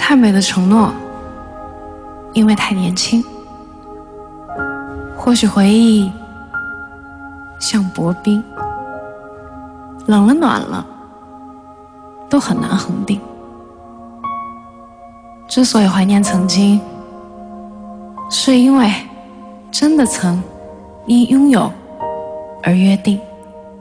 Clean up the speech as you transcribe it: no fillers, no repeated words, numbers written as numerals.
太美的承诺，因为太年轻。或许回忆像薄冰，冷了暖了都很难恒定。之所以怀念曾经，是因为真的曾因拥有而约定。